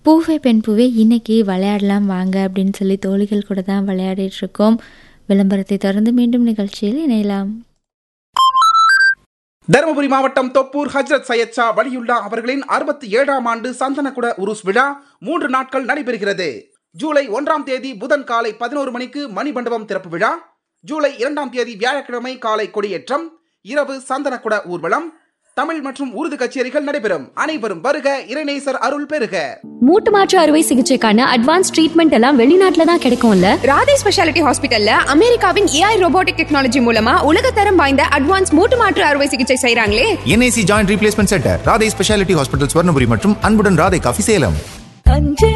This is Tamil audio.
பூவே பெண் பூவே இன்னைக்கு விளையாடலாம் வாங்க அப்படின்னு சொல்லி தோழிகள் கூட தான் விளையாடிட்டு இருக்கோம். விளம்பரத்தை தொடர்ந்து மீண்டும் நிகழ்ச்சியில் இணையலாம். தருமபுரி மாவட்டம் தொப்பூர் ஹஜ்ரத் சையத் ஷா வலியுல்லா அவர்களின் 67ஆம் ஆண்டு சந்தனக்குட உருஸ் விழா 3 நாட்கள் நடைபெறுகிறது. ஜூலை 1ஆம் தேதி புதன் காலை 11 மணிக்கு மணிமண்டபம் திறப்பு விழா, ஜூலை 2ஆம் தேதி வியாழக்கிழமை காலை கொடியேற்றம், இரவு சந்தனக்குட ஊர்வலம், தமிழ் மற்றும் உருது கச்சேரிகள் நடைபெறும். அனைவரும் வருக, இறைநேசர் அருள் பெறுக. மூட்டு மாற்று அறுவை சிகிச்சைக்கான அட்வான்ஸ் ட்ரீட்மெண்ட் எல்லாம் வெளிநாட்டுல தான் கிடைக்கும்ல. ராதே ஸ்பெஷாலிட்டி ஹாஸ்பிட்டல்ல அமெரிக்காவின் AI ரோபோட்டிக் டெக்னாலஜி மூலமா உலகத்தரம் வாய்ந்த அட்வான்ஸ் மூட்டு மாற்று அறுவை சிகிச்சை செய்றாங்களே. NAC joint replacement centre, Radhe speciality hospital, Swarnapuri மற்றும் அன்புடன் ராதே காஃபி, சேலம்.